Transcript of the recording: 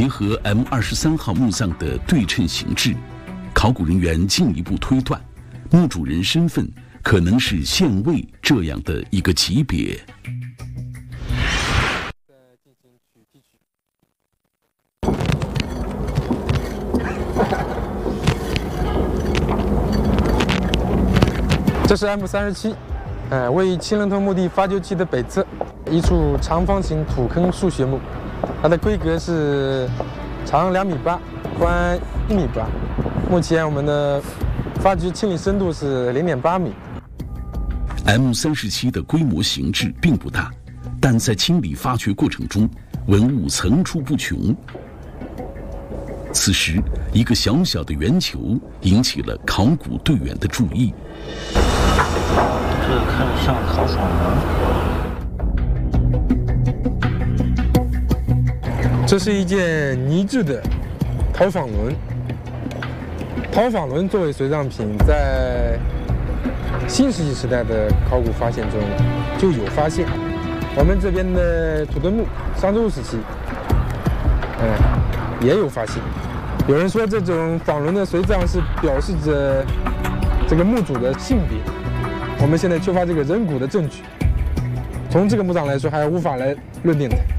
结合 M23号墓葬的对称形制，考古人员进一步推断，墓主人身份可能是县尉这样的一个级别。 这是 M37，位于青人头墓地发掘区的北侧，一处长方形土坑数学墓，它的规格是长2.8米，宽1.8米。目前我们的发掘清理深度是0.8米。 M37的规模形制并不大，但在清理发掘过程中，文物层出不穷。此时，一个小小的圆球引起了考古队员的注意。 这个看着像陶坊轮，这是一件泥制的陶坊轮。陶坊轮作为随葬品，在新石器时代的考古发现中就有发现。我们这边的土墩墓商周时期，也有发现。有人说这种坊轮的随葬是表示着这个墓主的性别。我们现在缺乏这个人骨的证据，从这个墓葬来说还无法来论定的。